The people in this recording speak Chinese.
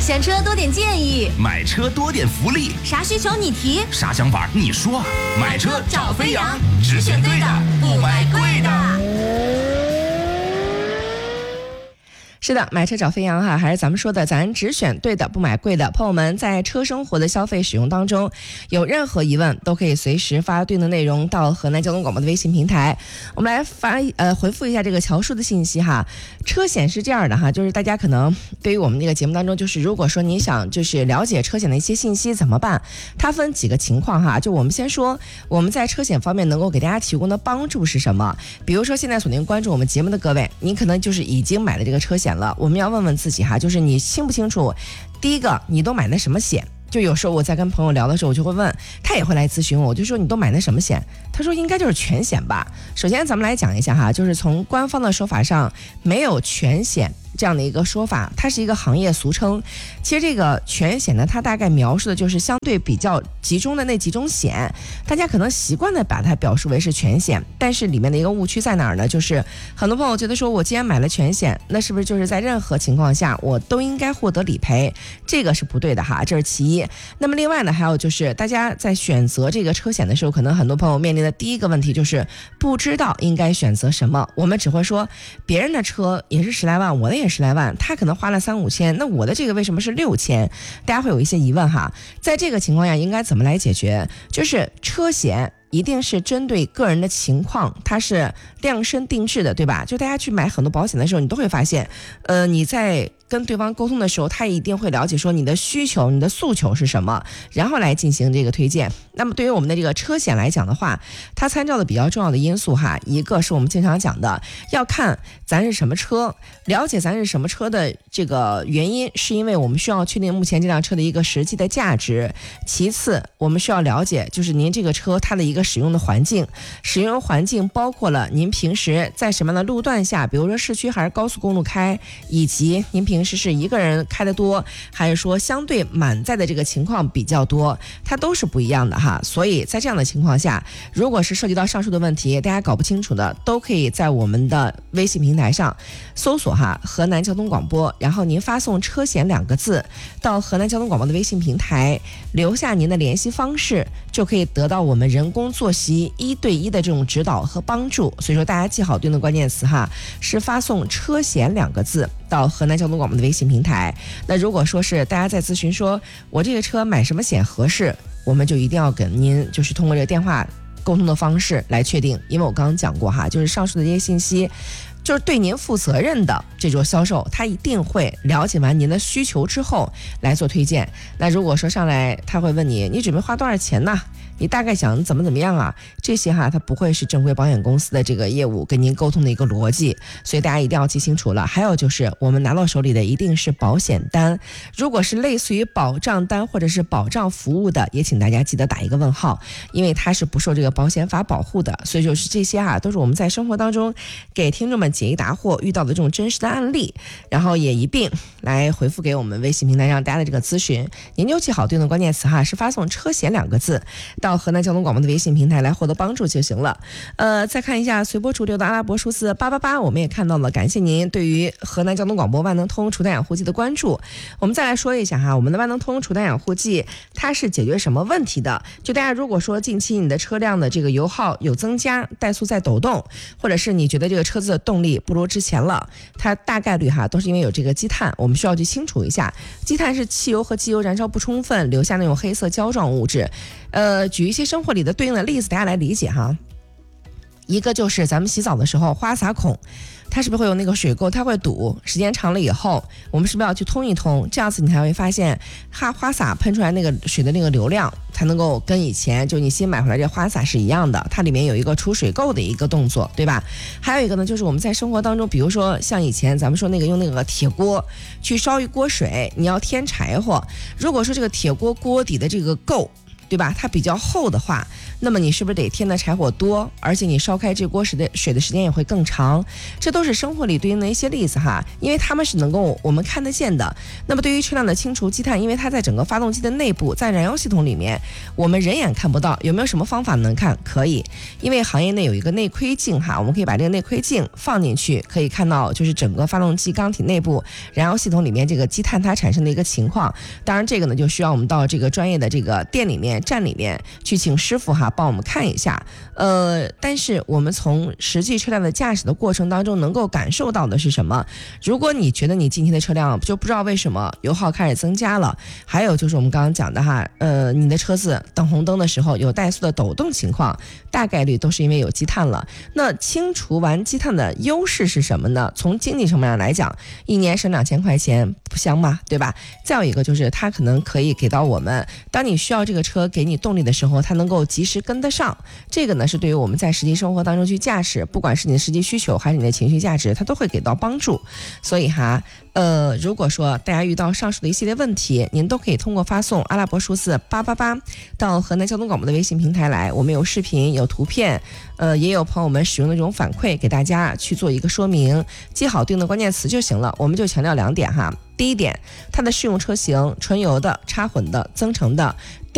选车多点建议， 买车多点福利， 啥需求你提， 啥想法你说。买车找飞扬，只选对的，不买贵的。 是的，买车找飞扬哈，还是咱们说的，咱只选对的，不买贵的。朋友们在车生活的消费使用当中，有任何疑问都可以随时发对应的内容到河南交通广播的微信平台。我们来回复一下这个乔叔的信息哈。车险是这样的哈，就是大家可能对于我们这个节目当中，就是如果说你想就是了解车险的一些信息怎么办？它分几个情况哈，就我们先说我们在车险方面能够给大家提供的帮助是什么？比如说现在锁定关注我们节目的各位，你可能就是已经买了这个车险了，我们要问问自己哈，就是你清不清楚？第一个，你都买的什么险？就有时候我在跟朋友聊的时候，我就会问，他也会来咨询我，我就说你都买的什么险？他说应该就是全险吧。首先咱们来讲一下哈，就是从官方的说法上，没有全险这样的一个说法，它是一个行业俗称。其实这个全险呢，它大概描述的就是相对比较集中的那几种险，大家可能习惯的把它表述为是全险，但是里面的一个误区在哪儿呢？就是很多朋友觉得说，我既然买了全险，那是不是就是在任何情况下我都应该获得理赔？这个是不对的哈，这是其一。那么另外呢，还有就是大家在选择这个车险的时候，可能很多朋友面临的第一个问题就是不知道应该选择什么。我们只会说别人的车也是10来万，我的也10来万，他可能花了3、5千，那我的这个为什么是6千？大家会有一些疑问哈。在这个情况下应该怎么来解决？就是车险一定是针对个人的情况，它是量身定制的，对吧？就大家去买很多保险的时候，你都会发现，你在跟对方沟通的时候，他一定会了解说你的需求、你的诉求是什么，然后来进行这个推荐。那么对于我们的这个车险来讲的话，它参照的比较重要的因素哈，一个是我们经常讲的，要看咱是什么车，了解咱是什么车的这个原因，是因为我们需要确定目前这辆车的一个实际的价值。其次，我们需要了解就是您这个车它的一个使用的环境，使用环境包括了您平时在什么样的路段下，比如说市区还是高速公路开，以及您平时是一个人开得多，还是说相对满载的这个情况比较多，它都是不一样的哈。所以在这样的情况下，如果是涉及到上述的问题，大家搞不清楚的，都可以在我们的微信平台上搜索哈河南交通广播，然后您发送车险2个字到河南交通广播的微信平台，留下您的联系方式，就可以得到我们人工作息1对1的这种指导和帮助。所以说大家记好对应的关键词哈，是发送车险2个字到河南交通广播的微信平台。那如果说是大家在咨询说我这个车买什么险合适，我们就一定要跟您就是通过这个电话沟通的方式来确定。因为我刚刚讲过哈，就是上述的这些信息就是对您负责任的这种销售，他一定会了解完您的需求之后来做推荐。那如果说上来他会问你准备花多少钱呢？你大概想怎么样啊？这些哈，它不会是正规保险公司的这个业务跟您沟通的一个逻辑，所以大家一定要记清楚了。还有就是我们拿到手里的一定是保险单，如果是类似于保障单或者是保障服务的，也请大家记得打一个问号，因为它是不受这个保险法保护的。所以就是这些哈，都是我们在生活当中给听众们解疑答惑遇到的这种真实的案例，然后也一并来回复给我们微信平台上大家的这个咨询。您就记好对应的关键词哈，是发送车险2个字到河南交通广播的微信平台来获得帮助就行了。再看一下随波逐流的阿拉伯数字888，我们也看到了，感谢您对于河南交通广播万能通除碳养护剂的关注。我们再来说一下哈，我们的万能通除碳养护剂它是解决什么问题的？就大家如果说近期你的车辆的这个油耗有增加，怠速在抖动，或者是你觉得这个车子的动力不如之前了，它大概率哈都是因为有这个积碳，我们需要去清除一下。积碳是汽油和机油燃烧不充分留下那种黑色胶状物质。举一些生活里的对应的例子，大家来理解哈。一个就是咱们洗澡的时候花洒孔，它是不是会有那个水垢，它会堵，时间长了以后我们是不是要去通一通，这样子你才会发现花洒喷出来那个水的那个流量才能够跟以前就你新买回来这花洒是一样的，它里面有一个除水垢的一个动作，对吧？还有一个呢，就是我们在生活当中，比如说像以前咱们说那个用那个铁锅去烧一锅水，你要添柴火，如果说这个铁锅锅底的这个垢对吧？它比较厚的话，那么你是不是得添的柴火多，而且你烧开这锅水的时间也会更长？这都是生活里对应的一些例子哈，因为它们是能够我们看得见的。那么对于车辆的清除积碳，因为它在整个发动机的内部，在燃油系统里面，我们人眼看不到，有没有什么方法能看？可以，因为行业内有一个内窥镜哈，我们可以把这个内窥镜放进去，可以看到就是整个发动机缸体内部燃油系统里面这个积碳它产生的一个情况。当然这个呢就需要我们到这个专业的这个店里面站里面去请师傅哈帮我们看一下。但是我们从实际车辆的驾驶的过程当中能够感受到的是什么？如果你觉得你今天的车辆就不知道为什么油耗开始增加了，还有就是我们刚刚讲的哈，你的车子等红灯的时候有怠速的抖动情况，大概率都是因为有积碳了。那清除完积碳的优势是什么呢？从经济成本上来讲，一年省2000块钱不香吗？对吧？再有一个就是它可能可以给到我们，当你需要这个车给你动力的时候，它能够及时跟得上。这个呢是对于我们在实际生活当中去驾驶，不管是你的实际需求还是你的情绪价值，它都会给到帮助。所以哈，如果说大家遇到上述的一系列问题，您都可以通过发送阿拉伯数字888到河南交通广播的微信平台来，我们有视频有图片，也有朋友们使用的这种反馈给大家去做一个说明，记好对应的关键词就行了。我们就强调2点哈，第一点，它的适用车型纯油的、插混的、增程的。